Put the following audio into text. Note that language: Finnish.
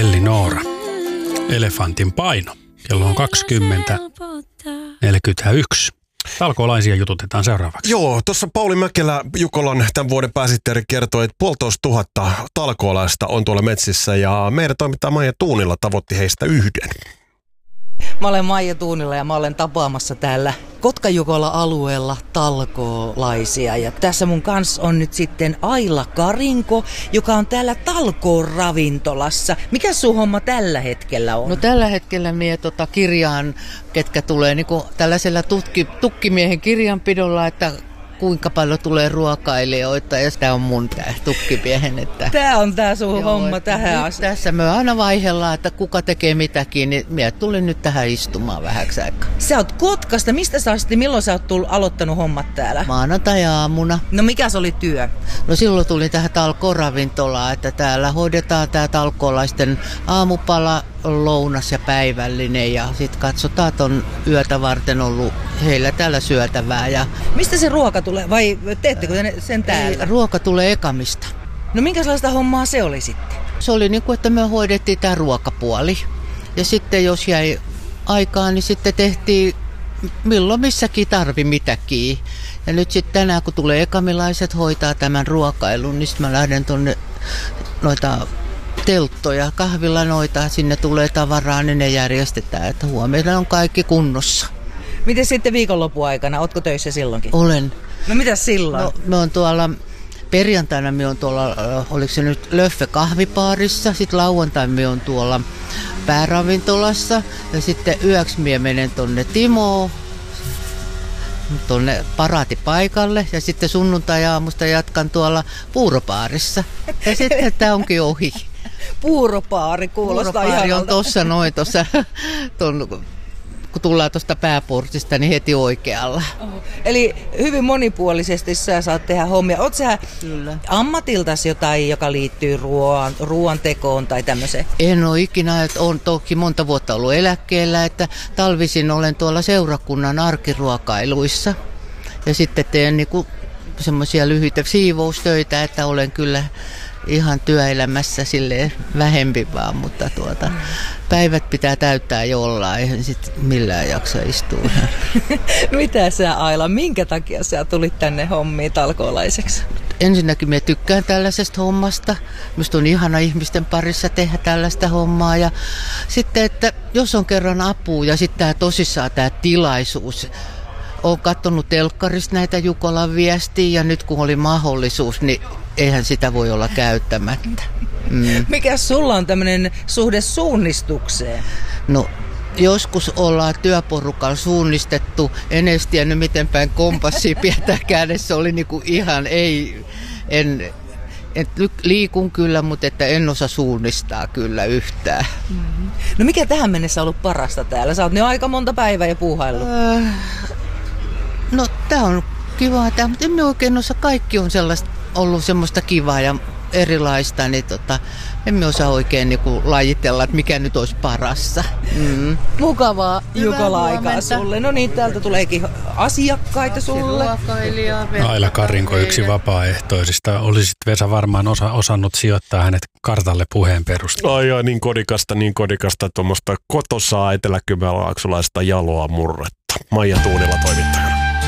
Elli Noora. Elefantin paino. Kello on 20:41. Talkoolaisia jututetaan seuraavaksi. Joo, tuossa Pauli Mäkelä, Jukolan tämän vuoden pääsihteeri, kertoi, että 1,500 talkoolaista on tuolla metsissä ja meidän toimittaja Maija Tuunila tavoitti heistä yhden. Mä olen Maija Tuunila ja mä olen tapaamassa täällä Kotka-Jukola-alueella talkoolaisia. Ja tässä mun kanssa on nyt sitten Aila Karinko, joka on täällä talkooravintolassa. Mikä sun homma tällä hetkellä on? No tällä hetkellä mie kirjaan, ketkä tulee niinku tällaisella tukkimiehen kirjanpidolla, että kuinka paljon tulee ruokailijoita, ja tämä on mun tukkimiehen. Tämä on tää sun homma tähän asti. Tässä me aina vaihellaan, että kuka tekee mitäkin, niin minä tulin nyt tähän istumaan vähäksi aikaa. Sä oot Kotkasta. Mistä sä asti, milloin sä oot aloittanut hommat täällä? Maanantai-aamuna. No mikä se oli työ? No silloin tuli tähän talkooravintolaan, että täällä hoidetaan tää talkoolaisten aamupala, lounas ja päivällinen, ja sitten katsotaan, että on yötä varten ollut heillä täällä syötävää. Ja mistä se ruoka tulee, vai teettekö sen täällä? Ruoka tulee Ekamista. No minkälaista hommaa se oli sitten? Se oli niin kuin, että me hoidettiin tämä ruokapuoli. Ja sitten jos jäi aikaa, niin sitten tehtiin milloin missäkin tarvi mitäkin. Ja nyt sitten tänään, kun tulee ekamilaiset hoitaa tämän ruokailun, niin sitten mä lähden tuonne noita telttoja, kahvilla noita, sinne tulee tavaraa, niin ne järjestetään, että huomenna on kaikki kunnossa. Miten sitten viikonlopun aikana? Ootko töissä silloinkin? Olen. No mitä silloin? No, me on tuolla, perjantaina me on tuolla, oliko se nyt Löffe kahvipaarissa, sitten lauantaina me on tuolla pääravintolassa, ja sitten yöksi mie menen tonne Timoon, tuonne paraatipaikalle, ja sitten sunnuntai-aamusta jatkan tuolla puuropaarissa. Ja sitten tämä onkin ohi. Puuropaari kuulostaa ihanalta. Puuropaari on tuossa noin, kun tullaan tuosta pääportista, niin heti oikealla. Eli hyvin monipuolisesti sä saat tehdä hommia. Oot sä ammatiltasi jotain, joka liittyy ruoan tekoon tai tämmöiseen? En ole ikinä, että olen toki monta vuotta ollut eläkkeellä, että talvisin olen tuolla seurakunnan arkiruokailuissa. Ja sitten teen niinku semmoisia lyhyitä siivoustöitä, että olen kyllä ihan työelämässä silleen vähempi vaan, mutta päivät pitää täyttää jollain, eihän sit millään jaksa istua. Mitä sä Aila, minkä takia sä tulit tänne hommiin talkoolaiseksi? Ensinnäkin mä tykkään tällaisesta hommasta. Minusta on ihana ihmisten parissa tehdä tällaista hommaa. Ja sitten, että jos on kerran apua ja sitten tää tosissaan tää tilaisuus. Olen katsonut telkkarista näitä Jukolan viestiä ja nyt kun oli mahdollisuus, niin eihän sitä voi olla käyttämättä. Mikä sulla on tämmöinen suhde suunnistukseen? No joskus ollaan työporukalla suunnistettu, en edes tiennyt miten päin kompassia pidetään kädessä, oli niinku ihan liikun kyllä, mutta että en osaa suunnistaa kyllä yhtään. No mikä tähän mennessä on ollut parasta täällä? Sä oot jo aika monta päivää jo puuhaillut. No tää on kivaa, mutta emme oikein osaa, kaikki on ollut semmoista kivaa ja erilaista, niin emme osaa oikein niinku lajitella, että mikä nyt olisi parassa. Mukavaa Jukola-aikaa sulle. No niin, täältä tuleekin asiakkaita sulle. Aila Karinko, yksi vapaaehtoisista. Olisit Vesa varmaan osannut sijoittaa hänet kartalle puheen perusteella. Ai niin kodikasta tuommoista kotosaa eteläkymenlaaksolaista jaloa murretta. Maija Tuunila toimittaja.